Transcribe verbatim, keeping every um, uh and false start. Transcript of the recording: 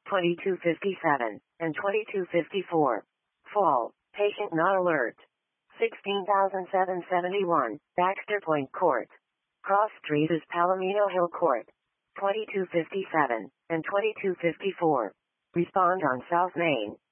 twenty-two fifty-seven, and twenty-two fifty-four. Fall, patient not alert. sixteen thousand seven hundred seventy-one, Baxter Point Court. Cross Street is Palomino Hill Court. twenty-two fifty-seven, and twenty-two fifty-four. Respond on South Main.